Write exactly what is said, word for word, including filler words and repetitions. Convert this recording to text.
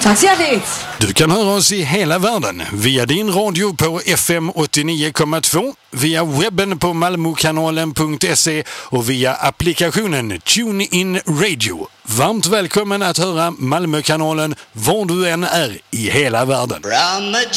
Tack så hjärtligt! Du kan höra oss i hela världen via din radio på F M åttionio komma två, via webben på malmokanalen punkt se och via applikationen TuneIn Radio. Varmt välkommen att höra Malmökanalen var du än är i hela världen.